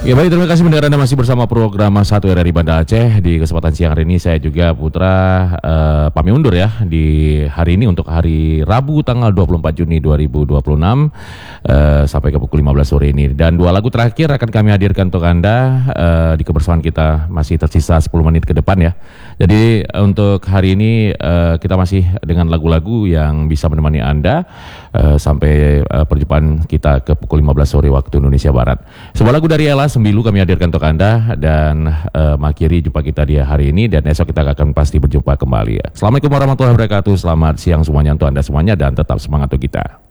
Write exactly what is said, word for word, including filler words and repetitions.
Ya baik, terima kasih mendengar Anda masih bersama program satu R R I Banda Aceh. Di kesempatan siang hari ini saya juga Putra uh, pamit undur ya di hari ini untuk hari Rabu tanggal dua puluh empat Juni dua ribu dua puluh enam uh, sampai ke pukul lima belas sore ini. Dan dua lagu terakhir akan kami hadirkan untuk Anda uh, di kebersamaan kita masih tersisa sepuluh menit ke depan ya. Jadi uh, untuk hari ini uh, kita masih dengan lagu-lagu yang bisa menemani Anda uh, sampai uh, perjumpaan kita ke pukul lima belas sore waktu Indonesia Barat. Sebuah lagu dari Ella Sembilu kami hadirkan untuk Anda dan uh, mengakhiri jumpa kita di hari ini, dan esok kita akan pasti berjumpa kembali ya. Assalamualaikum warahmatullahi wabarakatuh. Selamat siang semuanya untuk Anda semuanya dan tetap semangat untuk kita.